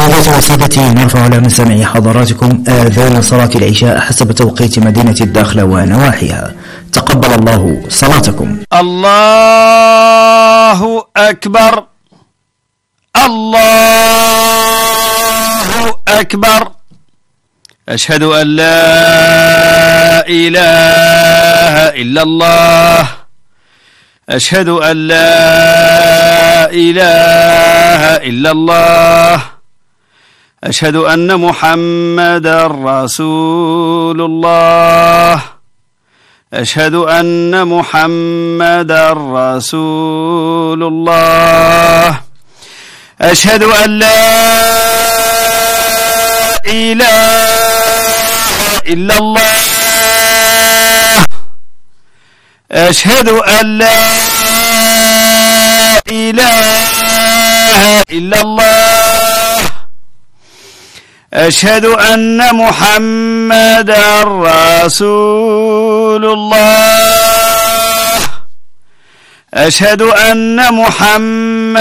سادتي وسادتي، نرفع على مسامع حضراتكم آذان صلاة العشاء حسب توقيت مدينة الداخلة ونواحيها. تقبل الله صلاتكم. الله أكبر، الله أكبر. أشهد أن لا إله إلا الله، أشهد أن لا إله إلا الله، أشهد أن محمدا رسول الله، أشهد أن محمدا رسول الله، أشهد أن لا إله إلا الله، أشهد أن لا إله إلا الله، أشهد أن محمدا رسول الله، أشهد أن محمدا